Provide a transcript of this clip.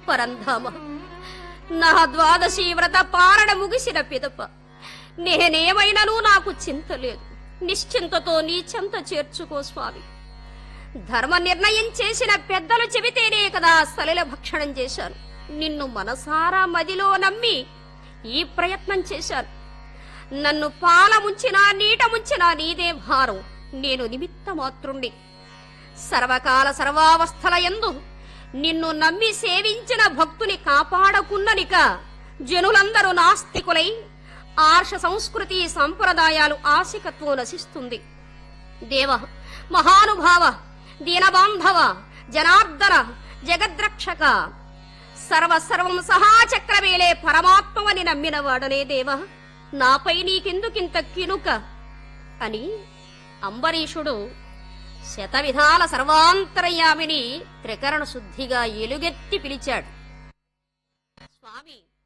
పరంధామ, నా ద్వాదశి వ్రత పారణ ముగిసిన పిదప నేనేమైనను నాకు చింత లేదు. నిశ్చింతతో నీ చెంత చేర్చుకో స్వామి. ధర్మ నిర్ణయం చేసిన పెద్దలు చెబితేనే కదా సలిల భక్షణం చేశాను. నిన్ను మనసారా మదిలో నమ్మి ఈ ప్రయత్నం చేశాను. నన్ను పాల ముంచినా నీట ముంచినా నీదే భారం. నేను నిమిత్త మాత్రుణ్ణి. సర్వకాల సర్వావస్థల యందు నిన్ను నమ్మి సేవించిన భక్తుని కాపాడకున్ననిక జనులందరూ నాస్తికులై ఆర్ష సంస్కృతి సంప్రదాయాలు ఆశికత్వం నశిస్తుంది. దేవ, మహానుభావ, దీనబాంధవ, జనార్దన, జగద్రక్షక, సర్వసర్వం సహాచక్రవేలే పరమాత్మవని నమ్మినవాడనే దేవ, నాపై నీకెందుకింత కినుక అని అంబరీషుడు శతవిధాల సర్వాంతరయామిని త్రికరణ శుద్ధిగా ఎలుగెత్తి పిలిచాడు. స్వామి